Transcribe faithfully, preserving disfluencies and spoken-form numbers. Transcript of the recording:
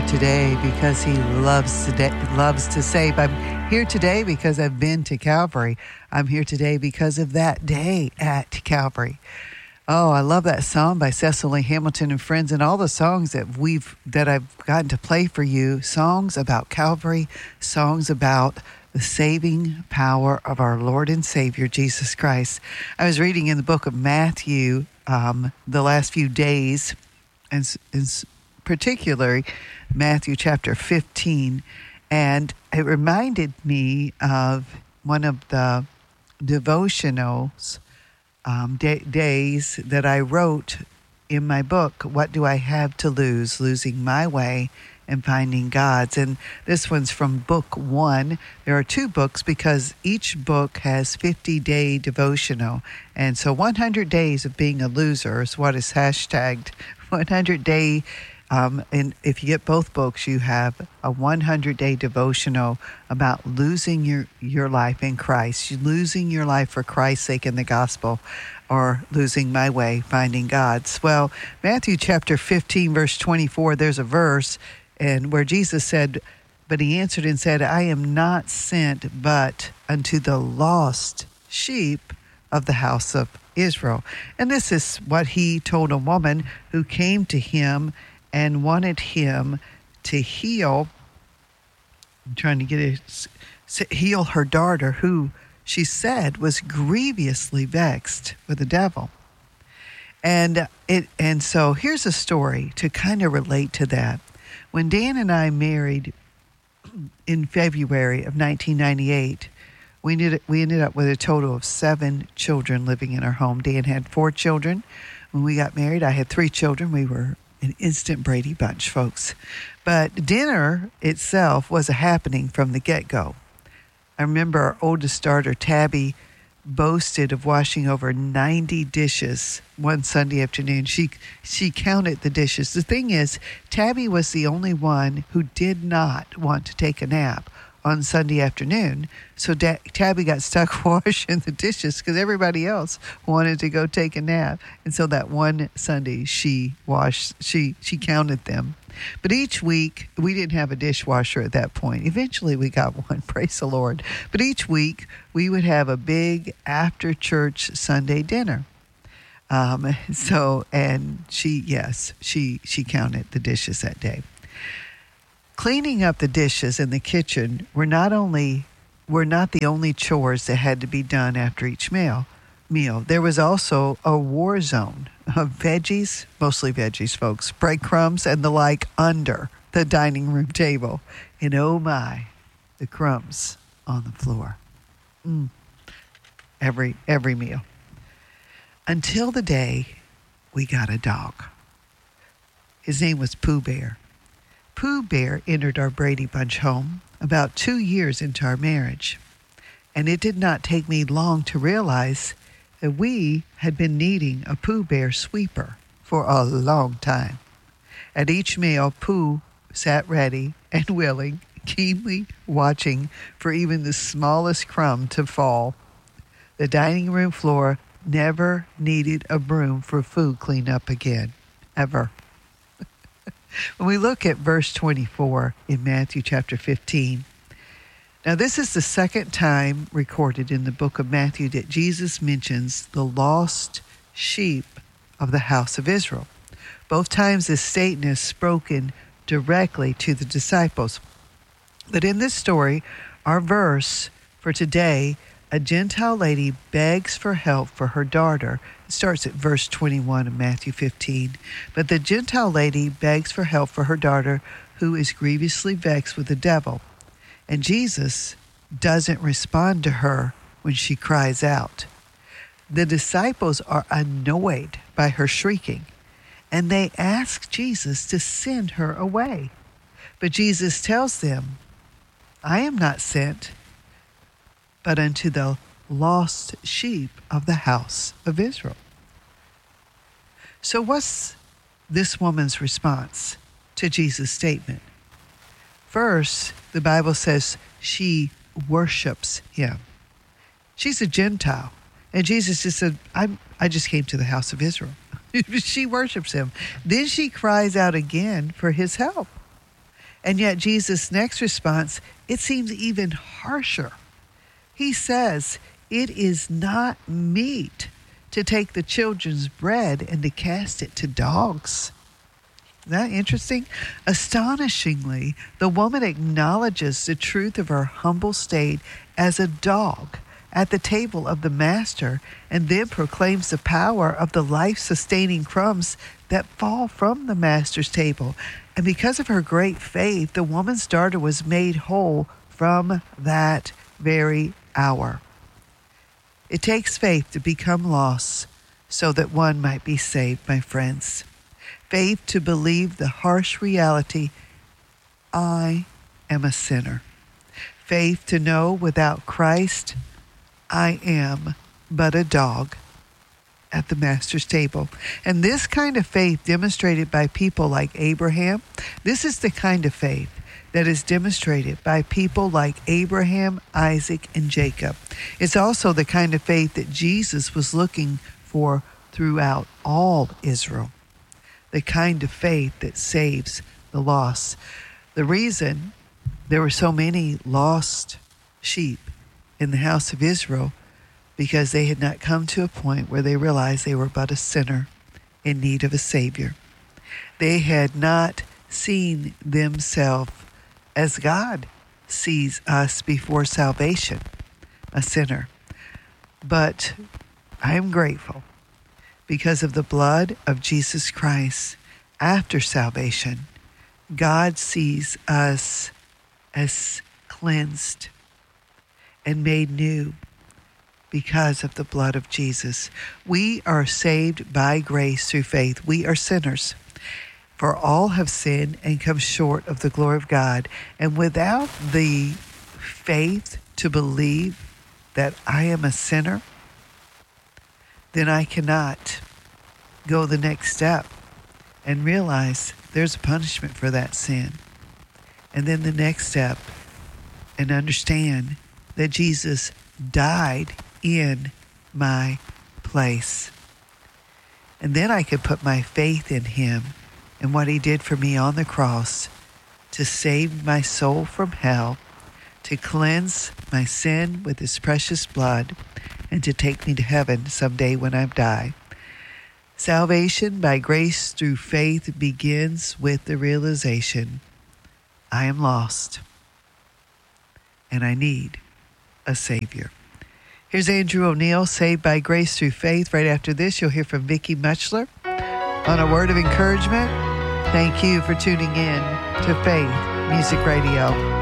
today because he loves to, loves to save. I'm here today because I've been to Calvary. I'm here today because of that day at Calvary. Oh, I love that song by Cecily Hamilton and friends, and all the songs that we've that I've gotten to play for you. Songs about Calvary, songs about the saving power of our Lord and Savior, Jesus Christ. I was reading in the book of Matthew um, the last few days, and, and particularly Matthew chapter fifteen, and it reminded me of one of the devotionals um, day, days that I wrote in my book, What Do I Have to Lose? Losing My Way and Finding God's. And this one's from book one. There are two books because each book has fifty-day devotional. And so one hundred days of being a loser is what is hashtagged one hundred day. Um, and if you get both books, you have a one hundred day devotional about losing your, your life in Christ, losing your life for Christ's sake in the gospel, or losing my way, finding God's. Well, Matthew chapter fifteen, verse twenty-four, there's a verse and where Jesus said, but he answered and said, I am not sent but unto the lost sheep of the house of Israel. And this is what he told a woman who came to him and wanted him to heal, I'm trying to get it, heal her daughter, who she said was grievously vexed with the devil. And it, and so here's a story to kind of relate to that. When Dan and I married in February of nineteen ninety-eight, we ended, we ended up with a total of seven children living in our home. Dan had four children. When we got married, I had three children. We were an instant Brady Bunch, folks. But dinner itself was a happening from the get-go. I remember our oldest daughter, Tabby, boasted of washing over ninety dishes one Sunday afternoon. She she counted the dishes. The thing is, Tabby was the only one who did not want to take a nap on Sunday afternoon. So da- Tabby got stuck washing the dishes because everybody else wanted to go take a nap. And so that one Sunday she washed, she, she counted them. But each week, we didn't have a dishwasher at that point. Eventually we got one, praise the Lord. But each week we would have a big after church Sunday dinner. Um, so, and she, yes, she, she counted the dishes that day. Cleaning up the dishes in the kitchen were not only were not the only chores that had to be done after each meal. Meal. There was also a war zone of veggies, mostly veggies, folks, breadcrumbs and the like under the dining room table. And oh my, the crumbs on the floor. Mm. Every every meal. Until the day we got a dog. His name was Pooh Bear. Pooh Bear entered our Brady Bunch home about two years into our marriage, and it did not take me long to realize that we had been needing a Pooh Bear sweeper for a long time. At each meal, Pooh sat ready and willing, keenly watching for even the smallest crumb to fall. The dining room floor never needed a broom for food cleanup again, ever. When we look at verse twenty-four in Matthew chapter fifteen, now this is the second time recorded in the book of Matthew that Jesus mentions the lost sheep of the house of Israel. Both times this statement is spoken directly to the disciples. But in this story, our verse for today, a Gentile lady begs for help for her daughter. It starts at verse twenty-one of Matthew fifteen. But the Gentile lady begs for help for her daughter who is grievously vexed with the devil. And Jesus doesn't respond to her when she cries out. The disciples are annoyed by her shrieking, and they ask Jesus to send her away. But Jesus tells them, I am not sent but unto the lost sheep of the house of Israel. So what's this woman's response to Jesus' statement? First, the Bible says she worships him. She's a Gentile. And Jesus just said, I I just came to the house of Israel. She worships him. Then she cries out again for his help. And yet Jesus' next response, it seems even harsher. He says, "It is not meet to take the children's bread and to cast it to dogs." Isn't that interesting? Astonishingly, the woman acknowledges the truth of her humble state as a dog at the table of the master, and then proclaims the power of the life-sustaining crumbs that fall from the master's table. And because of her great faith, the woman's daughter was made whole from that very hour. It takes faith to become lost so that one might be saved, my friends. Faith to believe the harsh reality, I am a sinner. Faith to know without Christ, I am but a dog at the master's table. And this kind of faith demonstrated by people like Abraham, this is the kind of faith that is demonstrated by people like Abraham, Isaac, and Jacob. It's also the kind of faith that Jesus was looking for throughout all Israel. The kind of faith that saves the lost. The reason there were so many lost sheep in the house of Israel, because they had not come to a point where they realized they were but a sinner in need of a Savior. They had not seen themselves as God sees us before salvation, a sinner. But I am grateful because of the blood of Jesus Christ after salvation. God sees us as cleansed and made new because of the blood of Jesus. We are saved by grace through faith. We are sinners. For all have sinned and come short of the glory of God. And without the faith to believe that I am a sinner, then I cannot go the next step and realize there's a punishment for that sin. And then the next step, and understand that Jesus died in my place. And then I could put my faith in him and what he did for me on the cross to save my soul from hell, to cleanse my sin with his precious blood, and to take me to heaven someday when I die. Salvation by grace through faith begins with the realization I am lost and I need a Savior. Here's Andrew O'Neill, Saved by Grace Through Faith. Right after this, you'll hear from Vicki Muchler on a word of encouragement. Thank you for tuning in to Faith Music Radio.